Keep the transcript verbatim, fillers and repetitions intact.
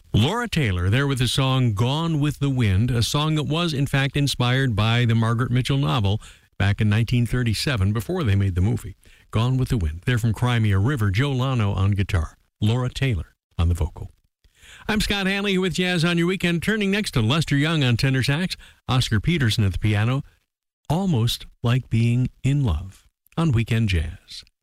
Laura Taylor there with the song Gone with the Wind, a song that was, in fact, inspired by the Margaret Mitchell novel back in nineteen thirty-seven, before they made the movie. Gone with the Wind. They're from Crimea River. Joe Lano on guitar. Laura Taylor on the vocal. I'm Scott Hanley with Jazz on Your Weekend, turning next to Lester Young on tenor sax, Oscar Peterson at the piano. Almost Like Being in Love on Weekend Jazz.